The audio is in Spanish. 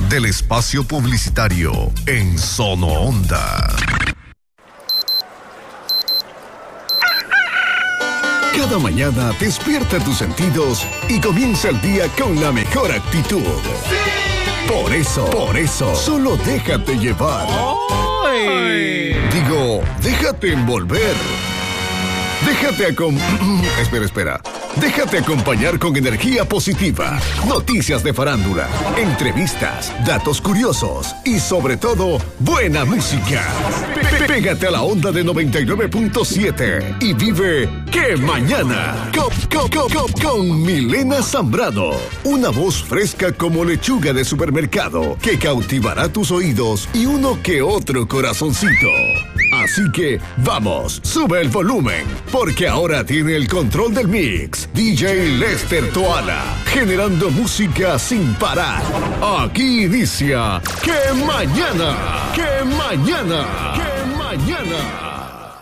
del espacio publicitario en Sono Onda. Cada mañana despierta tus sentidos y comienza el día con la mejor actitud. ¡Sí! Por eso, solo déjate llevar. ¡Ay! Digo, déjate envolver. Espera. Déjate acompañar con energía positiva, noticias de farándula, entrevistas, datos curiosos y sobre todo, buena música. Pégate a la onda de 99.7 y vive ¡Qué mañana! Con Milena Zambrano. Una voz fresca como lechuga de supermercado que cautivará tus oídos y uno que otro corazoncito. Así que, vamos, sube el volumen, porque ahora tiene el control del mix DJ Lester Toala, generando música sin parar. Aquí inicia ¡Qué mañana! ¡Qué mañana! ¡Qué mañana!